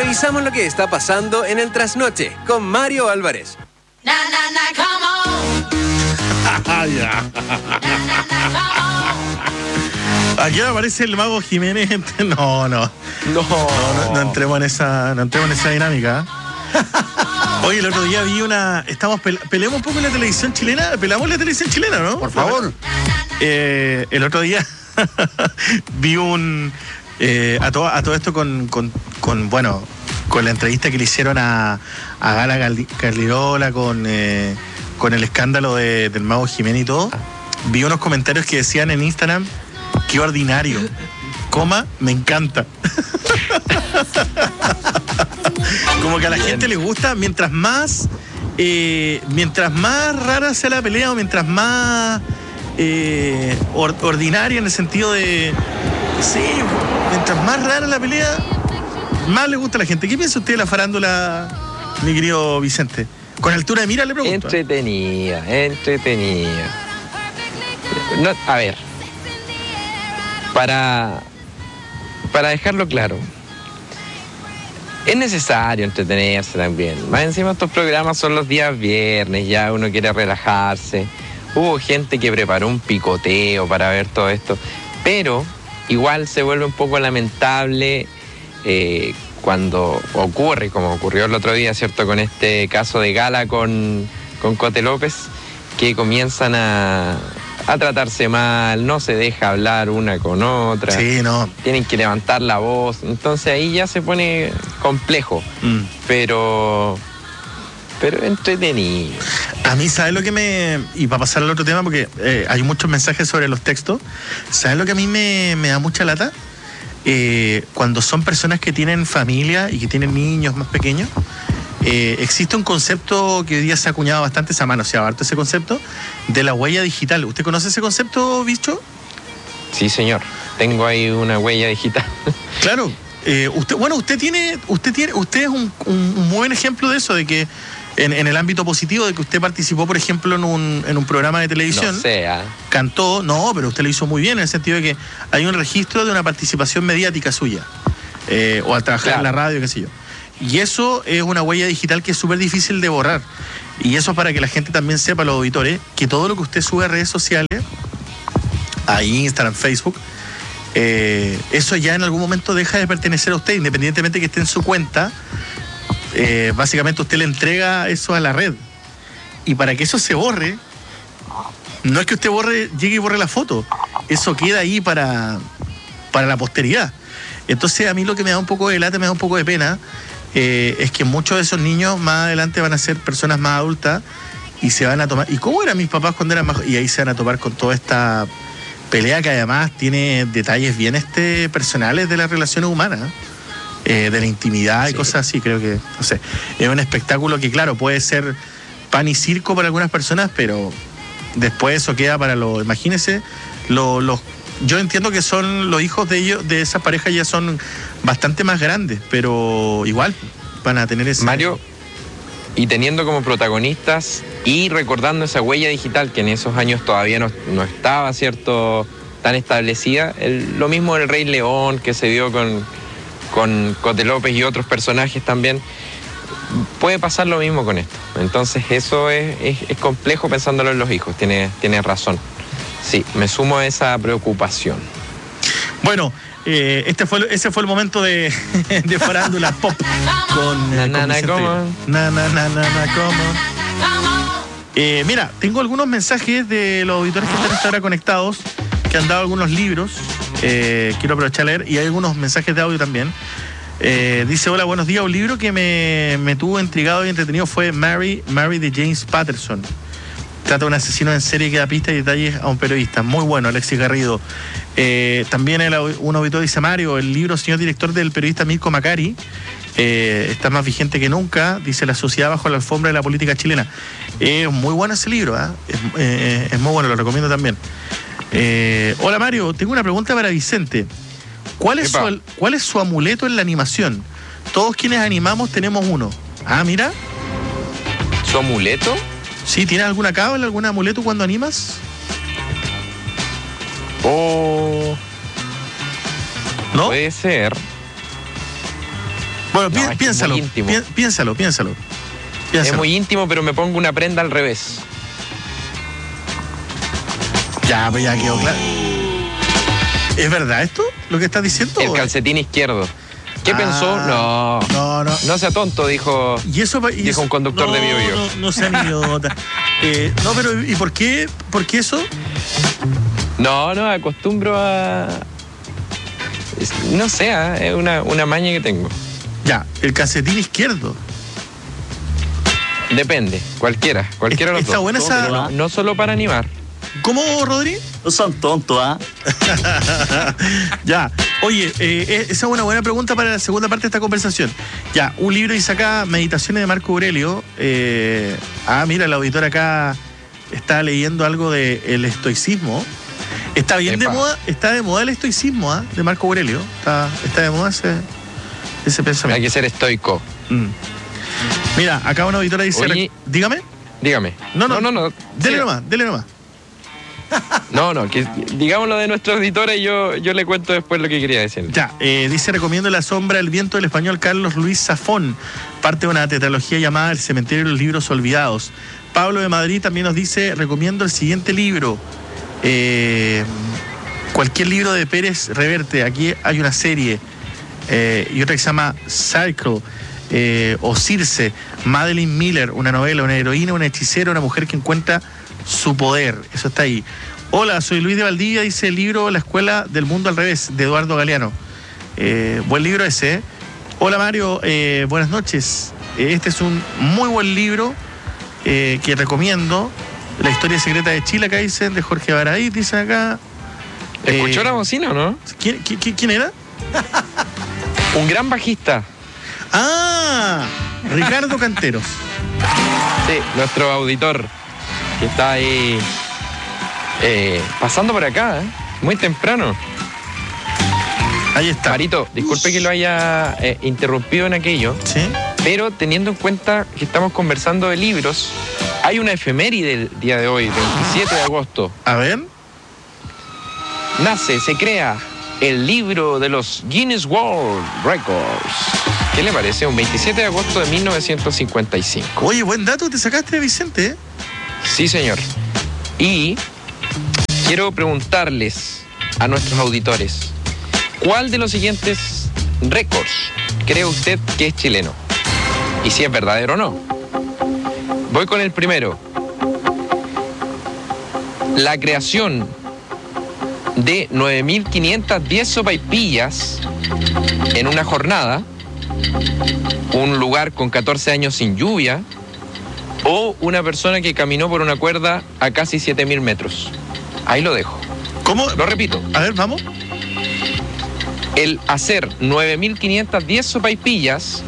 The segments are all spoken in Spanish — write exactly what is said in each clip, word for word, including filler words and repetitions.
Revisamos lo que está pasando en el trasnoche con Mario Álvarez. Na, na, na, come on. Ya. Aquí aparece el mago Jiménez. No, no. No. No, no, no entremos en esa, no entremos en esa dinámica. Oye, el otro día vi una. Estamos pele, peleamos un poco en la televisión chilena. Pelamos la televisión chilena, ¿no? Por favor. Eh, el otro día vi un. Eh, a, todo, a todo esto con, con, con, bueno, con la entrevista que le hicieron a, a Gala Cardiola, con, eh, con el escándalo de, del mago Jiménez y todo. Vi unos comentarios que decían en Instagram: qué ordinario, coma, me encanta. Como que a la Bien. gente le gusta, mientras más eh, mientras más rara sea la pelea, o mientras más eh, or, ordinaria en el sentido de sí, mientras más rara la pelea, más le gusta a la gente. ¿Qué piensa usted de la farándula, mi querido Vicente? Con altura de mira le pregunto. Entretenida, entretenida. No, a ver, para, para dejarlo claro, es necesario entretenerse también. Más encima estos programas son los días viernes, ya uno quiere relajarse. Hubo gente que preparó un picoteo para ver todo esto, pero igual se vuelve un poco lamentable eh, cuando ocurre, como ocurrió el otro día, ¿cierto? Con este caso de Gala con, con Cote López, que comienzan a, a tratarse mal, no se deja hablar una con otra. Sí, no. Tienen que levantar la voz, entonces ahí ya se pone complejo, Mm. pero pero entretenido. A mí, ¿sabes lo que me...? Y para pasar al otro tema, porque eh, hay muchos mensajes sobre los textos. ¿Sabes lo que a mí me, me da mucha lata? Eh, cuando son personas que tienen familia y que tienen niños más pequeños, eh, existe un concepto que hoy día se ha acuñado bastante, se ha manoseado harto ese concepto, de la huella digital. ¿Usted conoce ese concepto, bicho? Sí, señor, tengo ahí una huella digital. Claro. Eh, usted, bueno, usted tiene, usted tiene, usted es un, un, un muy buen ejemplo de eso, de que en, en el ámbito positivo, de que usted participó, por ejemplo, en un, en un programa de televisión. No sea. Cantó, no, pero usted lo hizo muy bien, en el sentido de que hay un registro de una participación mediática suya, eh, o al trabajar Claro. en la radio, qué sé yo. Y eso es una huella digital que es súper difícil de borrar. Y eso es para que la gente también sepa, los auditores, que todo lo que usted sube a redes sociales, a Instagram, Facebook, eh, eso ya en algún momento deja de pertenecer a usted, independientemente de que esté en su cuenta. Eh, básicamente usted le entrega eso a la red. Y para que eso se borre, no es que usted borre, llegue y borre la foto, eso queda ahí para, para la posteridad. Entonces a mí lo que me da un poco de lata, me da un poco de pena, eh, es que muchos de esos niños más adelante van a ser personas más adultas y se van a tomar... ¿Y cómo eran mis papás cuando eran más? Y ahí se van a tomar con toda esta pelea que además tiene detalles bien este, personales de las relaciones humanas, eh, de la intimidad y Sí. cosas así. Creo que, no sé, es un espectáculo que claro, puede ser pan y circo para algunas personas, pero después eso queda para los... Imagínense, los... los yo entiendo que son los hijos de ellos, de esas parejas ya son bastante más grandes, pero igual van a tener ese... Mario, y teniendo como protagonistas y recordando esa huella digital que en esos años todavía no, no estaba, ¿cierto?, tan establecida, el, lo mismo del Rey León que se dio con, con Cote López y otros personajes también, puede pasar lo mismo con esto. Entonces eso es, es, es complejo pensándolo en los hijos, tiene, tiene razón. Sí, me sumo a esa preocupación. Bueno, eh, este fue, ese fue el momento de, de farándula pop con, Na, eh, na, con na, Vicente ¿cómo? Guerra. Na, na, na, na, na, ¿cómo? Eh, mira, tengo algunos mensajes de los auditores que están hasta ahora conectados, que han dado algunos libros. Eh, quiero aprovechar a leer, y hay algunos mensajes de audio también. Eh, dice, hola, buenos días. Un libro que me, me tuvo intrigado y entretenido fue Mary, Mary de James Patterson. Trata de un asesino en serie que da pistas y detalles a un periodista. Muy bueno, Alexis Garrido. Eh, también el, un auditor dice, Mario, el libro Señor Director del periodista Mirko Macari eh, está más vigente que nunca. Dice, La sociedad bajo la alfombra de la política chilena. Es eh, muy bueno ese libro, ¿eh? es, eh, es muy bueno, lo recomiendo también. Eh, hola Mario, tengo una pregunta para Vicente. ¿Cuál es, su, ¿Cuál es su amuleto en la animación? Todos quienes animamos tenemos uno. Ah, mira. ¿Su amuleto? Sí, ¿tienes alguna cábala, algún amuleto cuando animas? Oh, ¿No? puede ser. Bueno, No, pi- es que es piénsalo, muy íntimo. pi- piénsalo, piénsalo. Es Piénsalo. muy íntimo, pero me pongo una prenda al revés. Ya, pues ya quedó claro. ¿Es verdad esto? ¿Lo que estás diciendo? El calcetín izquierdo. ¿Qué Ah, pensó? No. No, no. No sea tonto, dijo. Y eso, y Dijo eso- un conductor no, de Bio Bio. No, no sean idiota. Eh, no, pero ¿y por qué? ¿Por qué eso? No, no, acostumbro a. es- No sé, ah, es una, una maña que tengo. Ya, el calcetín izquierdo. Depende, cualquiera, cualquiera de los Está dos. buena esa. No, no solo para animar. ¿Cómo, Rodri? No son tontos, ¿ah? Ya. Oye, eh, esa es una buena pregunta para la segunda parte de esta conversación. Ya, un libro dice acá, Meditaciones de Marco Aurelio. Eh, ah, mira, el auditor acá está leyendo algo de el estoicismo. Está bien de Epa. moda, está de moda el estoicismo, ¿ah? De Marco Aurelio. Está, está de moda ese, ese Hay pensamiento. que ser estoico. Mm. Mira, acá una auditora dice, Oye. dígame. Dígame. No, no, no. no, Dele Sí. nomás, dele nomás. No, no, que digámoslo de nuestra auditora y yo, yo le cuento después lo que quería decir. Ya, eh, dice, recomiendo La sombra del viento del español Carlos Luis Zafón, parte de una tetralogía llamada El cementerio de los libros olvidados. Pablo de Madrid también nos dice, recomiendo el siguiente libro, eh, cualquier libro de Pérez Reverte. Aquí hay una serie eh, y otra que se llama Circle, eh, o Circe, Madeline Miller, una novela, una heroína, una hechicera, una mujer que encuentra su poder. Eso está ahí. Hola, soy Luis de Valdivia, dice el libro La Escuela del Mundo al Revés, de Eduardo Galeano. Eh, buen libro ese. ¿eh? Hola Mario, eh, buenas noches. Eh, este es un muy buen libro eh, que recomiendo. La historia secreta de Chile, acá dicen, de Jorge Baradí, dicen acá. ¿Escuchó Eh, la bocina o no? ¿quién, quién, quién era? Un gran bajista. Ah, Ricardo Canteros. Sí, nuestro auditor que está ahí eh, pasando por acá, ¿eh? Muy temprano. Ahí está. Marito, disculpe que lo haya eh, interrumpido en aquello, ¿Sí? pero teniendo en cuenta que estamos conversando de libros, hay una efeméride del día de hoy, veintisiete de agosto. A ver. Nace, se crea el libro de los Guinness World Records. ¿Qué le parece? Un veintisiete de agosto de mil novecientos cincuenta y cinco. Oye, buen dato te sacaste, Vicente. ¿eh? Sí, señor. Y quiero preguntarles a nuestros auditores, ¿cuál de los siguientes récords cree usted que es chileno? Y si es verdadero o no. Voy con el primero. La creación de nueve mil quinientas diez sopaipillas en una jornada, un lugar con catorce años sin lluvia, o una persona que caminó por una cuerda a casi siete mil metros. Ahí lo dejo. ¿Cómo? Lo repito. A ver, vamos. El hacer nueve mil quinientas diez sopaipillas,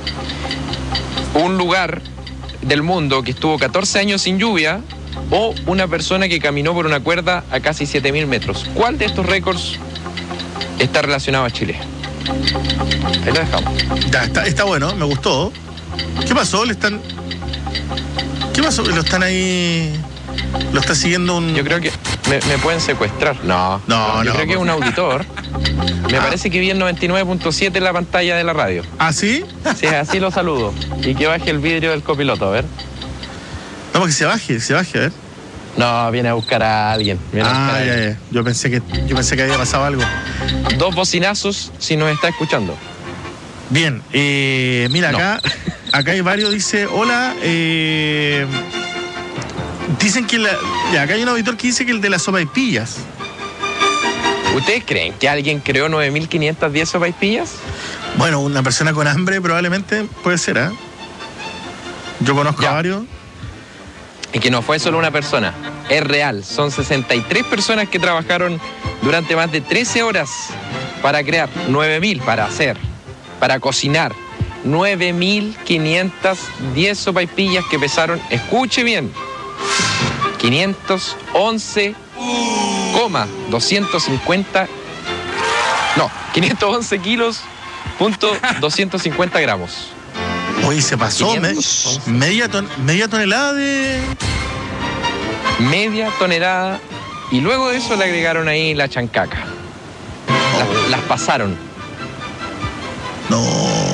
un lugar del mundo que estuvo catorce años sin lluvia, o una persona que caminó por una cuerda a casi siete mil metros. ¿Cuál de estos récords está relacionado a Chile? Ahí lo dejamos. Ya, está, está bueno, me gustó. ¿Qué pasó? ¿Le están. ¿Qué pasó? ¿Lo están ahí. ¿Lo está siguiendo un. Yo creo que me, me pueden secuestrar. No, No, Yo no, creo que es por- un auditor. Me Ah. parece que vi el noventa y nueve punto siete en la pantalla de la radio. ¿Ah, sí? Si es así, lo saludo. Y que baje el vidrio del copiloto, a ver. No, que se baje, se baje, a ver. No, viene a buscar a alguien. Viene a buscar Ah, a ya, alguien. ya. Yo pensé que, yo pensé que había pasado algo. Dos bocinazos si nos está escuchando. Bien, eh, mira, No. acá, acá hay varios, dice, hola, eh, dicen que la, ya, acá hay un auditor que dice que el de las sopaipillas. ¿Ustedes creen que alguien creó nueve mil quinientas diez sopaipillas? Bueno, una persona con hambre probablemente puede ser, ¿ah? Yo conozco Ya. a varios. Y que no fue solo una persona, es real. Son sesenta y tres personas que trabajaron durante más de trece horas para crear nueve mil, para hacer, para cocinar. nueve mil quinientas diez sopaipillas que pesaron, escuche bien, quinientos once coma doscientos cincuenta, no, quinientos once kilos, punto doscientos cincuenta gramos. Oye, se pasó me- quinientos once. media, ton- media tonelada de... Media tonelada, y luego de eso le agregaron ahí la chancaca. Las, las pasaron. No.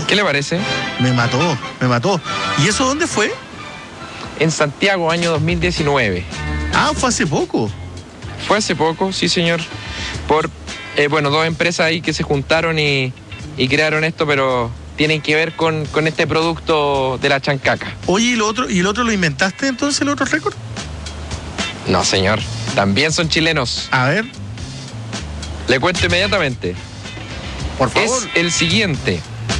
¿Qué le parece? Me mató, me mató. ¿Y eso dónde fue? En Santiago, año dos mil diecinueve. Ah, fue hace poco. Fue hace poco, sí señor. Por, eh, bueno, dos empresas ahí que se juntaron y, y crearon esto, pero tienen que ver con, con este producto de la chancaca. Oye, ¿y lo otro, y el otro lo inventaste entonces, el otro récord? No, señor. También son chilenos. A ver. Le cuento inmediatamente. Por favor. Es el siguiente.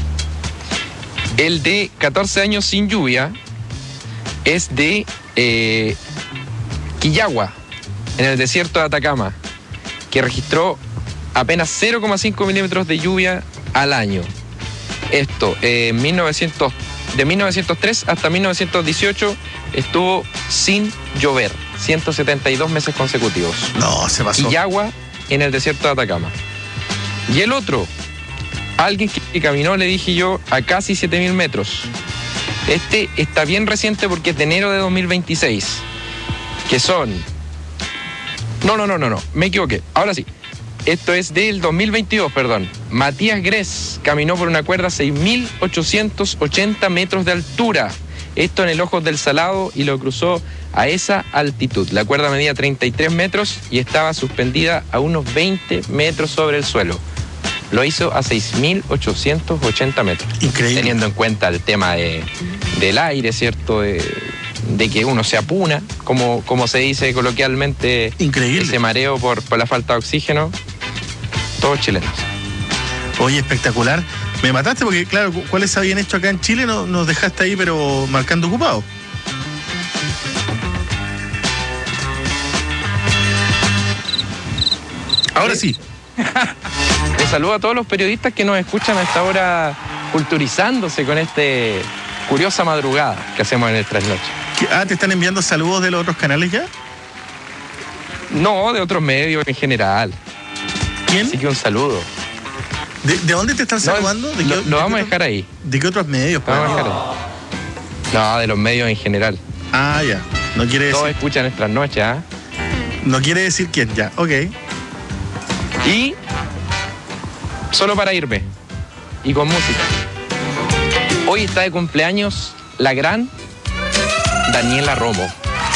El de catorce años sin lluvia es de eh, Quillagua, en el desierto de Atacama, que registró apenas cero coma cinco milímetros de lluvia al año. Esto, eh, mil novecientos, de mil novecientos tres hasta mil novecientos dieciocho estuvo sin llover, ciento setenta y dos meses consecutivos. No, se pasó. Quillagua, en el desierto de Atacama. Y el otro, alguien que caminó, le dije yo, a casi siete mil metros. Este está bien reciente porque es de enero de dos mil veintiséis, que son... No, no, no, no, no, me equivoqué. Ahora sí, esto es del dos mil veintidós, perdón. Matías Gress caminó por una cuerda a seis mil ochocientos ochenta metros de altura. Esto en el Ojos del Salado y lo cruzó a esa altitud. La cuerda medía treinta y tres metros y estaba suspendida a unos veinte metros sobre el suelo. Lo hizo a seis mil ochocientos ochenta metros. Increíble. Teniendo en cuenta el tema de, del aire, ¿cierto? De, de que uno se apuna, como, como se dice coloquialmente. Increíble. Ese mareo por, por la falta de oxígeno. Todos chilenos. Oye, espectacular. Me mataste porque, claro, ¿cuáles se habían hecho acá en Chile? No, nos dejaste ahí, pero marcando ocupado. Ahora sí. Un saludo a todos los periodistas que nos escuchan a esta hora culturizándose con este curiosa madrugada que hacemos en el Trasnoche. Ah, ¿te están enviando saludos de los otros canales ya? No, de otros medios en general. ¿Quién? Así que un saludo. ¿De, de dónde te están saludando? No, ¿De lo, qué, lo de vamos qué a dejar ahí. ¿De qué otros medios? Lo vamos a dejar ahí. No, de los medios en general. Ah, ya. No quiere Todos decir, escuchan nuestras noches, ¿ah? no quiere decir quién, ya. Ok. Y solo para irme, y con música. Hoy está de cumpleaños la gran Daniela Romo.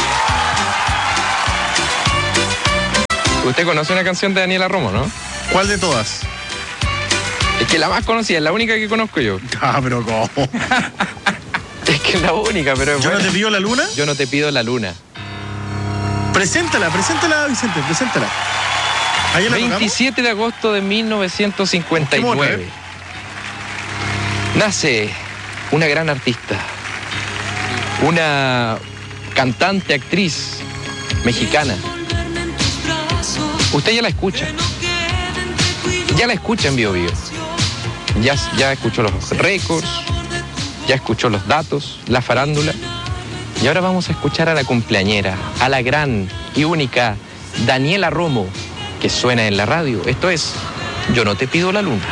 Usted conoce una canción de Daniela Romo, ¿no? ¿Cuál de todas? Es que la más conocida, es la única que conozco yo. Ah, pero ¿cómo? Es que es la única, pero es ¿Yo buena. no te pido la luna? Yo no te pido la luna. Preséntala, preséntala, Vicente, preséntala. ¿Ahí la tocamos? veintisiete de agosto de mil novecientos cincuenta y nueve. Nace una gran artista, una cantante, actriz mexicana. Usted ya la escucha. Ya la escucha en Bio Bio. Ya, ya escuchó los récords, ya escuchó los datos, la farándula. Y ahora vamos a escuchar a la cumpleañera, a la gran y única Daniela Romo, que suena en la radio. Esto es Yo no te pido la luna.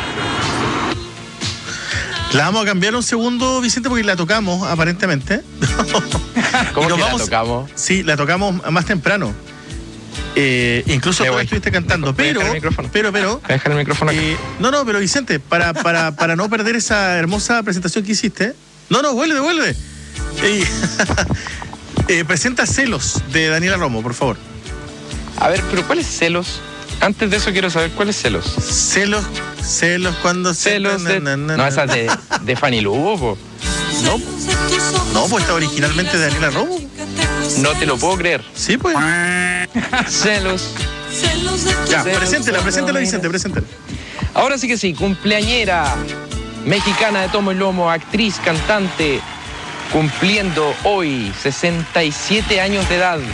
La vamos a cambiar un segundo, Vicente, porque la tocamos, aparentemente. ¿Cómo Y nos que vamos- la tocamos? Sí, la tocamos más temprano. Eh, incluso Me tú voy. estuviste cantando. Voy a Pero, dejar el micrófono. pero, pero. Voy a dejar el micrófono acá. eh, no, no, pero Vicente, para, para, para no perder esa hermosa presentación que hiciste. No, no, vuelve, vuelve. Eh, eh, presenta Celos de Daniela Romo, por favor. A ver, pero ¿cuáles celos? Antes de eso quiero saber cuáles celos. Celos, celos cuando se- Celos de... na, na, na, No, na. esa es de, de Fanny Lugo, po. No, no, pues está originalmente de Daniela Romo. No te lo puedo creer. Sí, pues. Celos. Ya, Celos preséntela, cuando preséntela, miras. Vicente, preséntela. Ahora sí que sí, cumpleañera mexicana de tomo y lomo, actriz, cantante, cumpliendo hoy sesenta y siete años de edad.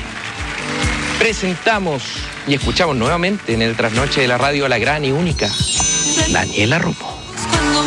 Presentamos y escuchamos nuevamente en el trasnoche de la radio a la gran y única Daniela Romo.